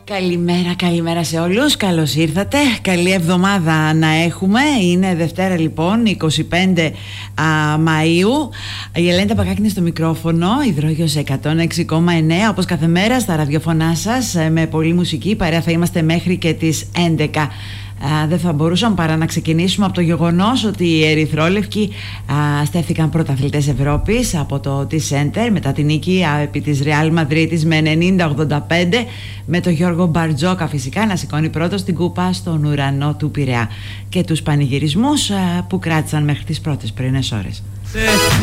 Καλημέρα σε όλους, καλώς ήρθατε. Καλή εβδομάδα να έχουμε. Είναι Δευτέρα λοιπόν, 25 Μαΐου. Η Ελένη Ταπακάκη στο μικρόφωνο, Υδρόγειος 106,9. Όπως κάθε μέρα στα ραδιοφωνά σας, με πολλή μουσική παρέα θα είμαστε μέχρι και τις 11. Δεν θα μπορούσαμε παρά να ξεκινήσουμε από το γεγονός ότι οι ερυθρόλευκοι στέφθηκαν πρωταθλητές Ευρώπης από το T-Center μετά την νίκη επί της Ρεάλ Μαδρίτης με 90-85, με τον Γιώργο Μπαρτζόκα φυσικά να σηκώνει πρώτος την κούπα στον ουρανό του Πειραιά και τους πανηγυρισμούς που κράτησαν μέχρι τις πρώτες πρωινές ώρες.